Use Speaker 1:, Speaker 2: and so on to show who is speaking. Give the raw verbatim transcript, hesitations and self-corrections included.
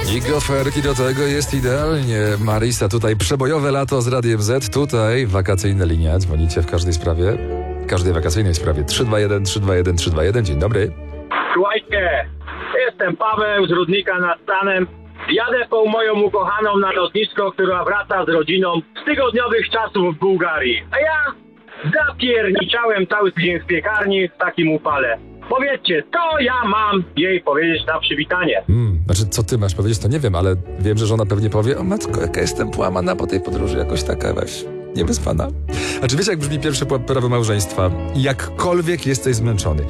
Speaker 1: I goferki do tego jest idealnie. Marisa, tutaj przebojowe lato z Radiem Z, tutaj wakacyjna linia. Dzwonicie w każdej sprawie, każdej wakacyjnej sprawie. trzy dwa jeden, trzy dwa jeden, trzy dwa jeden. Dzień dobry.
Speaker 2: Słuchajcie, jestem Paweł z Rudnika nad Stanem. Jadę po moją ukochaną na lotnisko, która wraca z rodziną z tygodniowych czasów w Bułgarii. A ja zapierniczałem cały tydzień w piekarni w takim upale. Powiedzcie, to ja mam jej powiedzieć na przywitanie.
Speaker 1: Hmm, znaczy, co ty masz powiedzieć, to nie wiem, ale wiem, że żona pewnie powie: o matko, jaka jestem połamana po tej podróży, jakoś taka weź, niewyspana. A czy wiecie, jak brzmi pierwsze prawo małżeństwa? Jakkolwiek jesteś zmęczony,